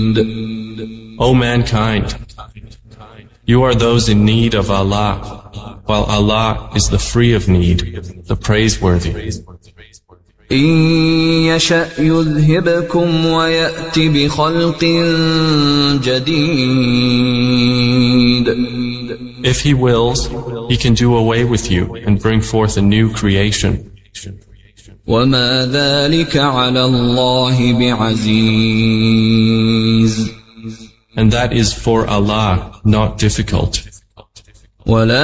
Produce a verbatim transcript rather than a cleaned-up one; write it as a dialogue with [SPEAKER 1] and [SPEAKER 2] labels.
[SPEAKER 1] O mankind, you are those in need of Allah, while Allah is the free of need, the praiseworthy.
[SPEAKER 2] إن يشأ يذهبكم ويأت بخلق جديد.
[SPEAKER 1] If He wills, He can do away with you and bring forth a new creation.
[SPEAKER 2] وما ذلك على الله بعزيز.
[SPEAKER 1] And that is for Allah not difficult.
[SPEAKER 2] ولا